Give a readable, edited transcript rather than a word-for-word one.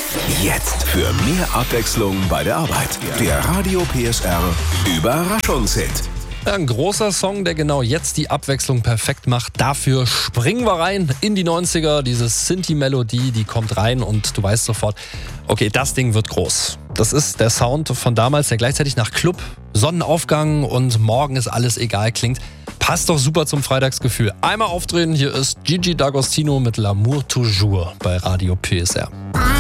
Jetzt für mehr Abwechslung bei der Arbeit. Der Radio PSR Überraschungshit. Ein großer Song, der genau jetzt die Abwechslung perfekt macht. Dafür springen wir rein in die 90er. Diese Synthi-Melodie, die kommt rein und du weißt sofort, okay, das Ding wird groß. Das ist der Sound von damals, der gleichzeitig nach Club, Sonnenaufgang und morgen ist alles egal klingt. Passt doch super zum Freitagsgefühl. Einmal aufdrehen, hier ist Gigi D'Agostino mit L'amour toujours bei Radio PSR.